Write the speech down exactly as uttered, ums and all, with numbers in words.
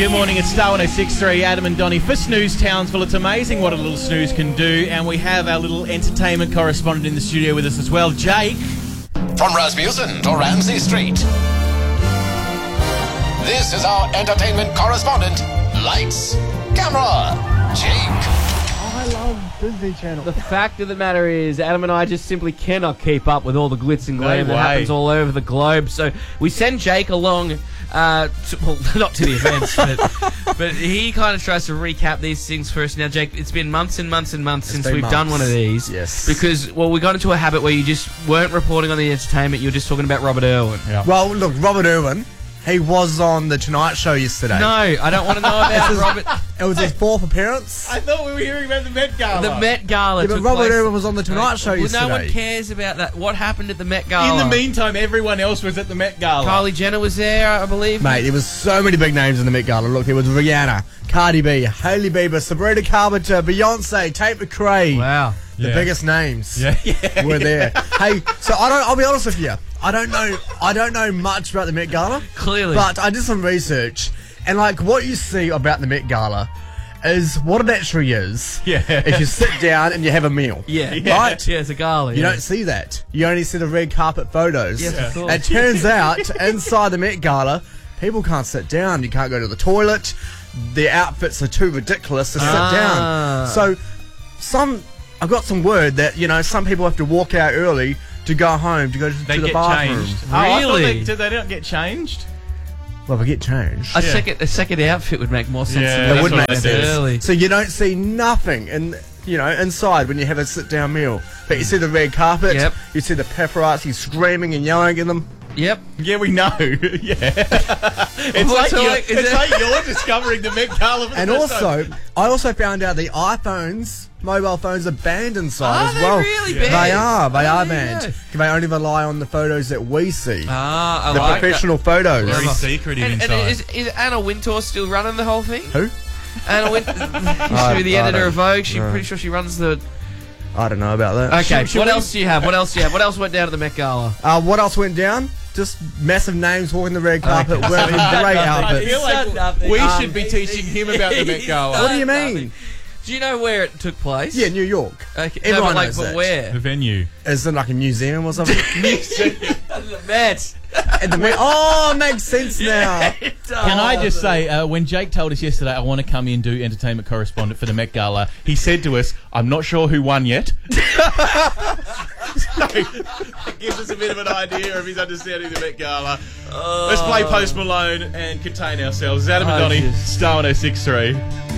Good morning, it's Star one oh six point three, Adam and Donnie for Snooze Townsville. It's amazing what a little snooze can do, and we have our little entertainment correspondent in the studio with us as well, Jake. From Rasmussen to Ramsey Street, this is our entertainment correspondent. Lights, camera, Jake. I love Disney Channel. The fact of the matter is, Adam and I just simply cannot keep up with all the glitz and glam No that way. happens all over the globe. So we send Jake along, uh, to, well, not to the events, but, but he kind of tries to recap these things for us. Now, Jake, it's been months and months and months It's since been we've months. done one of these. Yes. Because, well, we got into a habit where you just weren't reporting on the entertainment, you were just talking about Robert Irwin. Yeah. Well, look, Robert Irwin, he was on The Tonight Show yesterday. No, I don't want to know about Robert. It was his fourth appearance. I thought we were hearing about the Met Gala. The Met Gala Yeah, but took Robert place- Irwin was on The Tonight Show well, yesterday. no one cares about that. What happened at the Met Gala? In the meantime, everyone else was at the Met Gala. Kylie Jenner was there, I believe. Mate, there was so many big names in the Met Gala. Look, there was Rihanna, Cardi B, Hailey Bieber, Sabrina Carpenter, Beyonce, Tate McRae. Wow. The Yeah. biggest names Yeah, yeah. were there. Hey, so I don't. I'll be honest with you. I don't know. I don't know much about the Met Gala. Clearly. But I did some research, and like what you see about the Met Gala is what it actually is. Yeah. If you sit down and you have a meal. Yeah. Right? Yeah, it's a gala. You yeah. don't see that. You only see the red carpet photos. Yes, of course. It turns out inside the Met Gala, people can't sit down. You can't go to the toilet. Their outfits are too ridiculous to sit Ah. down. So, some I've got some word that you know some people have to walk out early to go home to go to, They to the get bathroom. changed. Oh, I thought Really? they, did they not get changed? Well, we get changed. A Yeah. second, a second outfit would make more sense. Yeah, than It that's would what make I sense. said. Early. So you don't see nothing in you know inside when you have a sit down meal, but you see the red carpet. Yep. You see the paparazzi screaming and yelling at them. Yep. Yeah, we know. Yeah. It's, Well, like, so, you're, like, is it's it- like you're discovering the Met Gala for the And first also, time. I also found out the iPhones, mobile phones, are banned inside Are as they well. really Yeah. banned? They are. They Oh, are there you banned. go. They only rely on the photos that we see, Ah, I the like professional photos. Very Clever. secretive that. And, inside. and is, is Anna Wintour still running the whole thing? Who? Anna Wintour, I- she's the I editor don't of Vogue. She's know. pretty sure she runs the. I don't know about that. Okay. Should- should what we- else do you have? What else do you have? What else went down at the Met Gala? Uh, what else went down? Just massive names walking the red carpet, Okay. wearing great I outfits. feel like Nothing. we Um, should be teaching him about the Met Gala. What do you Nothing. mean? Do you know where it took place? Yeah, New York. Okay. Everyone no, but like, knows but that. where? The venue. Is it like a museum or something? the Met. And the Met- oh, makes sense now. Can I just say, uh, when Jake told us yesterday, I want to come in and do entertainment correspondent for the Met Gala, he said to us, I'm not sure who won yet. So, that gives us a bit of an idea of his understanding of the Met Gala. Let's play Post Malone and contain ourselves. Adam and Oh, Donnie, just- Star one oh six point three.